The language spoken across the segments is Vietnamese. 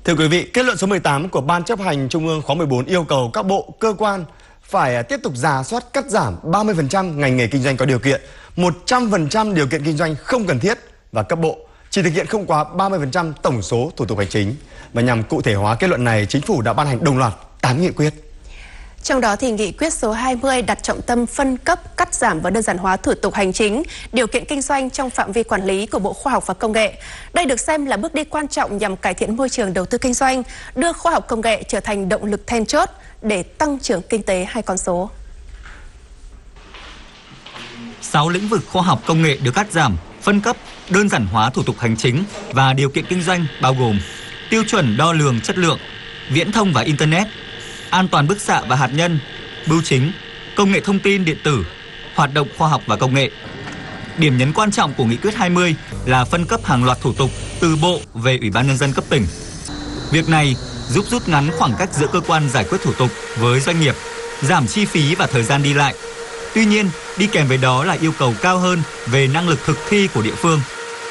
Thưa quý vị, kết luận số 18 của Ban chấp hành Trung ương khóa 14 yêu cầu các bộ, cơ quan phải tiếp tục rà soát cắt giảm 30% ngành nghề kinh doanh có điều kiện, 100% điều kiện kinh doanh không cần thiết và cấp bộ chỉ thực hiện không quá 30% tổng số thủ tục hành chính. Và nhằm cụ thể hóa kết luận này, Chính phủ đã ban hành đồng loạt 8 nghị quyết. Trong đó thì nghị quyết số 20 đặt trọng tâm phân cấp, cắt giảm và đơn giản hóa thủ tục hành chính, điều kiện kinh doanh trong phạm vi quản lý của Bộ Khoa học và Công nghệ. Đây được xem là bước đi quan trọng nhằm cải thiện môi trường đầu tư kinh doanh, đưa khoa học công nghệ trở thành động lực then chốt để tăng trưởng kinh tế hai con số. 6 lĩnh vực khoa học công nghệ được cắt giảm, phân cấp, đơn giản hóa thủ tục hành chính và điều kiện kinh doanh bao gồm tiêu chuẩn đo lường chất lượng, viễn thông và Internet, an toàn bức xạ và hạt nhân, bưu chính, công nghệ thông tin điện tử, hoạt động khoa học và công nghệ. Điểm nhấn quan trọng của nghị quyết 20 là phân cấp hàng loạt thủ tục từ bộ về Ủy ban Nhân dân cấp tỉnh. Việc này giúp rút ngắn khoảng cách giữa cơ quan giải quyết thủ tục với doanh nghiệp, giảm chi phí và thời gian đi lại. Tuy nhiên, đi kèm với đó là yêu cầu cao hơn về năng lực thực thi của địa phương.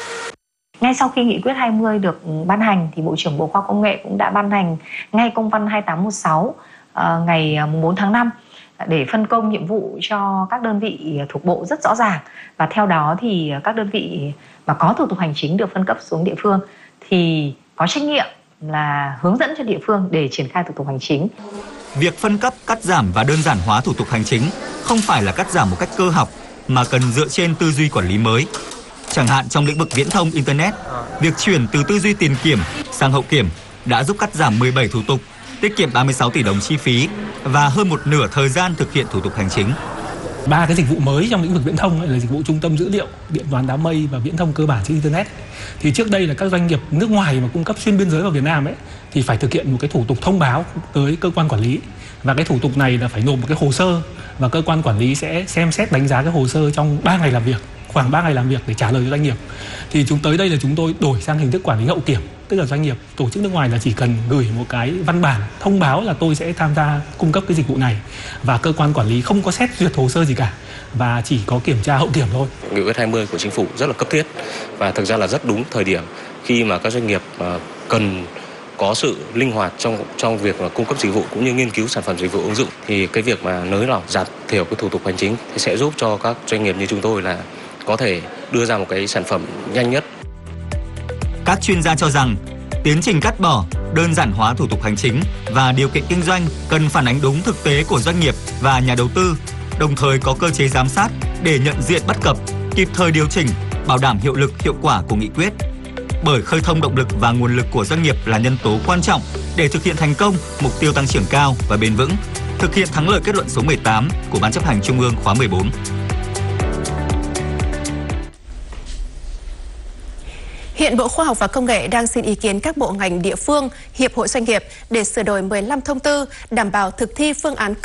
Ngay sau khi nghị quyết 20 được ban hành thì Bộ trưởng Bộ Khoa học Công nghệ cũng đã ban hành ngay công văn 2816 ngày 4 tháng 5 để phân công nhiệm vụ cho các đơn vị thuộc bộ rất rõ ràng. Và theo đó thì các đơn vị mà có thủ tục hành chính được phân cấp xuống địa phương thì có trách nhiệm là hướng dẫn cho địa phương để triển khai thủ tục hành chính. Việc phân cấp, cắt giảm và đơn giản hóa thủ tục hành chính không phải là cắt giảm một cách cơ học mà cần dựa trên tư duy quản lý mới. Chẳng hạn trong lĩnh vực viễn thông Internet, việc chuyển từ tư duy tiền kiểm sang hậu kiểm đã giúp cắt giảm 17 thủ tục, tiết kiệm 36 tỷ đồng chi phí và hơn một nửa thời gian thực hiện thủ tục hành chính. 3 cái dịch vụ mới trong lĩnh vực viễn thông là dịch vụ trung tâm dữ liệu, điện toán đám mây và viễn thông cơ bản trên Internet. Thì trước đây là các doanh nghiệp nước ngoài mà cung cấp xuyên biên giới vào Việt Nam thì phải thực hiện một cái thủ tục thông báo tới cơ quan quản lý. Và cái thủ tục này là phải nộp một cái hồ sơ và cơ quan quản lý sẽ xem xét đánh giá cái hồ sơ trong 3 ngày làm việc, khoảng 3 ngày làm việc để trả lời cho doanh nghiệp. Thì tới đây là chúng tôi đổi sang hình thức quản lý hậu kiểm, tức là doanh nghiệp, tổ chức nước ngoài là chỉ cần gửi một cái văn bản thông báo là tôi sẽ tham gia cung cấp cái dịch vụ này và cơ quan quản lý không có xét duyệt hồ sơ gì cả và chỉ có kiểm tra hậu kiểm thôi. Nghị quyết 20 của Chính phủ rất là cấp thiết và thực ra là rất đúng thời điểm khi mà các doanh nghiệp cần có sự linh hoạt trong việc mà cung cấp dịch vụ cũng như nghiên cứu sản phẩm dịch vụ ứng dụng, thì cái việc mà nới lỏng giảm thiểu cái thủ tục hành chính thì sẽ giúp cho các doanh nghiệp như chúng tôi là có thể đưa ra một cái sản phẩm nhanh nhất. Các chuyên gia cho rằng tiến trình cắt bỏ, đơn giản hóa thủ tục hành chính và điều kiện kinh doanh cần phản ánh đúng thực tế của doanh nghiệp và nhà đầu tư, đồng thời có cơ chế giám sát để nhận diện bất cập, kịp thời điều chỉnh, bảo đảm hiệu lực hiệu quả của nghị quyết. Bởi khơi thông động lực và nguồn lực của doanh nghiệp là nhân tố quan trọng để thực hiện thành công mục tiêu tăng trưởng cao và bền vững, thực hiện thắng lợi kết luận số 18 của Ban chấp hành Trung ương khóa 14. Hiện Bộ Khoa học và Công nghệ đang xin ý kiến các bộ ngành địa phương, hiệp hội doanh nghiệp để sửa đổi 15 thông tư đảm bảo thực thi phương án